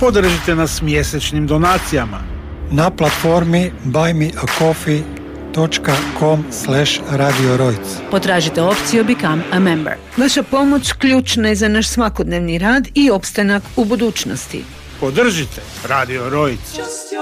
Podržite nas mjesečnim donacijama na platformi buymeacoffee.com/Radio Rojc. Potražite opciju Become a Member. Vaša pomoć ključna je za naš svakodnevni rad i opstanak u budućnosti. podržite Radio Rojc.